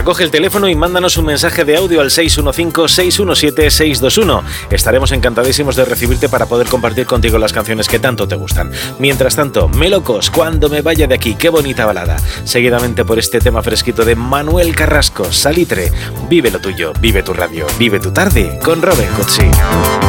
coge el teléfono y mándanos un mensaje de audio al 615-617-621. Estaremos encantadísimos de recibirte para poder compartir contigo las canciones que tanto te gustan. Mientras tanto, Melocos, Cuando me vaya de aquí, qué bonita balada. Seguidamente por este tema fresquito de Manuel Carrasco, Salitre. Vive lo tuyo, vive tu radio, vive tu tarde con Robert Cozzi.